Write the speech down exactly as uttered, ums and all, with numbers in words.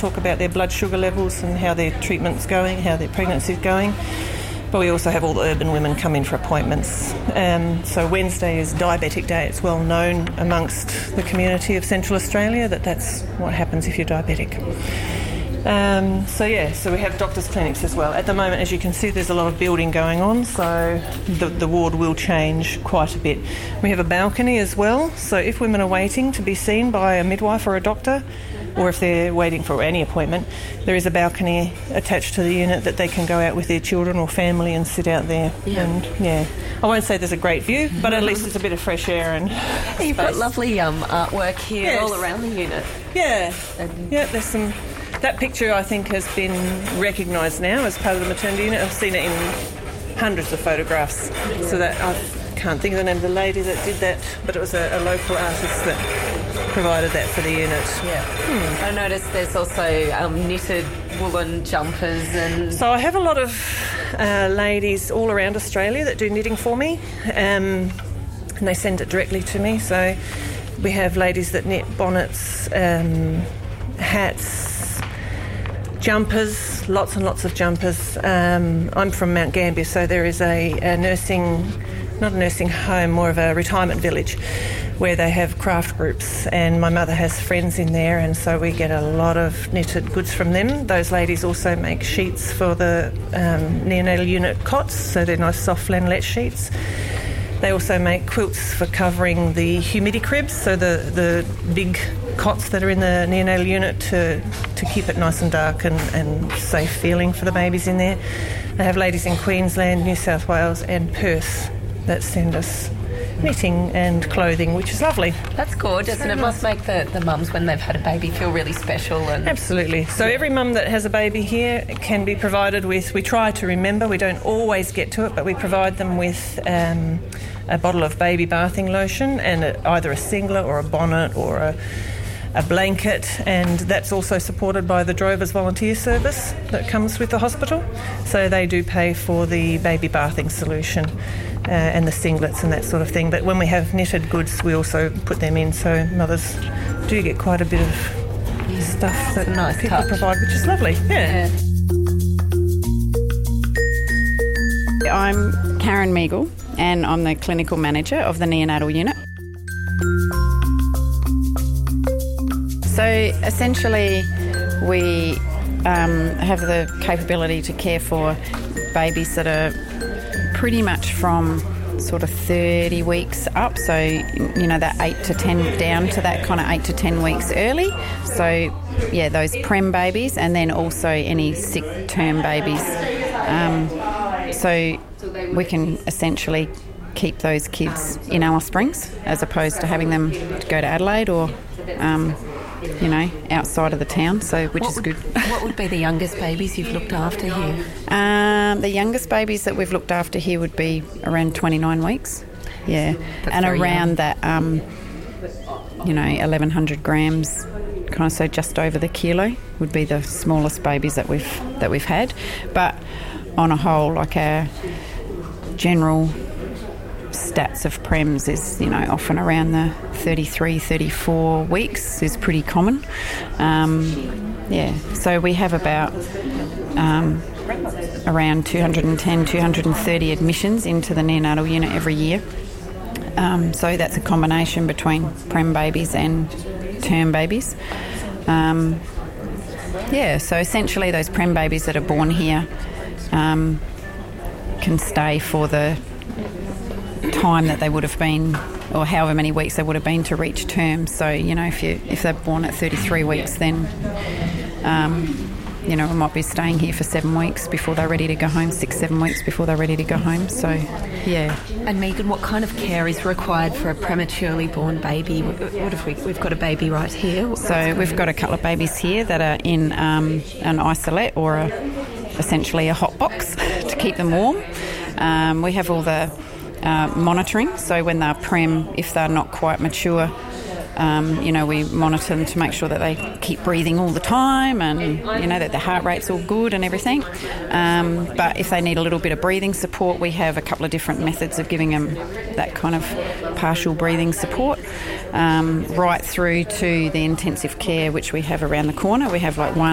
talk about their blood sugar levels and how their treatment's going, how their pregnancy's going. But we also have all the urban women come in for appointments. Um, so Wednesday is Diabetic Day. It's well known amongst the community of Central Australia that that's what happens if you're diabetic. Um, so yeah, so we have doctors' clinics as well. At the moment, as you can see, there's a lot of building going on, so the, the ward will change quite a bit. We have a balcony as well, so if women are waiting to be seen by a midwife or a doctor, or if they're waiting for any appointment, there is a balcony attached to the unit that they can go out with their children or family and sit out there. Yeah. And yeah, I won't say there's a great view, but at least there's a bit of fresh air and You've got lovely um, artwork here Yes. all around the unit. Yeah, And- yeah. There's some. That picture I think has been recognised now as part of the maternity unit. I've seen it in hundreds of photographs. Yeah. So that I can't think of the name of the lady that did that, but it was a, a local artist that provided that for the unit. Yeah. Hmm. I noticed there's also um, knitted woolen jumpers and... So I have a lot of uh, ladies all around Australia that do knitting for me, um, and they send it directly to me. So we have ladies that knit bonnets, um, hats, jumpers, lots and lots of jumpers. Um, I'm from Mount Gambier, so there is a, a nursing, not a nursing home, more of a retirement village where they have craft groups, and my mother has friends in there, and so we get a lot of knitted goods from them. Those ladies also make sheets for the um, neonatal unit cots, so they're nice soft flannelette sheets. They also make quilts for covering the humidity cribs, so the, the big cots that are in the neonatal unit to, to keep it nice and dark and, and safe feeling for the babies in there. They have ladies in Queensland, New South Wales and Perth that send us knitting and clothing, which is lovely. That's gorgeous, and it must make the, the mums, when they've had a baby, feel really special. And Absolutely. So every mum that has a baby here can be provided with, we try to remember, we don't always get to it, but we provide them with um, a bottle of baby bathing lotion and a, either a singlet or a bonnet or a a blanket, and that's also supported by the Drovers Volunteer Service that comes with the hospital. So they do pay for the baby bathing solution uh, and the singlets and that sort of thing. But when we have knitted goods, we also put them in, so mothers do get quite a bit of stuff that nice people touch. provide, which is lovely. Yeah. Yeah. I'm Karen Meagle, and I'm the clinical manager of the neonatal unit. So essentially we um, have the capability to care for babies that are pretty much from sort of thirty weeks up, so you know that eight to ten, down to that kind of eight to ten weeks early. So yeah, those prem babies, and then also any sick term babies. Um, so we can essentially keep those kids in Alice Springs as opposed to having them go to Adelaide or um, you know, outside of the town, so which what is would, good. What would be the youngest babies you've looked after here? Um, the youngest babies that we've looked after here would be around twenty-nine weeks. Yeah, That's and very around young. that, um, you know, eleven hundred grams, kind of, so just over the kilo would be the smallest babies that we've that we've had. But on a whole, like our general stats of prems is, you know, often around the thirty-three, thirty-four weeks is pretty common. Um, yeah, so we have about um, around two hundred ten, two hundred thirty admissions into the neonatal unit every year. Um, so that's a combination between prem babies and term babies. Um, yeah, so essentially those prem babies that are born here um, can stay for the time that they would have been, or however many weeks they would have been to reach term. So, you know, if you if they're born at thirty-three weeks, then um, you know, we might be staying here for seven weeks before they're ready to go home, six, seven weeks before they're ready to go home. So, yeah. And Megan, what kind of care is required for a prematurely born baby? What if we, we've got a baby right here? So we've got a couple of babies here that are in um, an isolette or a, essentially a hot box to keep them warm. Um, we have all the uh, monitoring, so when they're prem, if they're not quite mature, Um, you know, we monitor them to make sure that they keep breathing all the time and, you know, that their heart rate's all good and everything. Um, but if they need a little bit of breathing support, we have a couple of different methods of giving them that kind of partial breathing support, um, right through to the intensive care, which we have around the corner. We have like one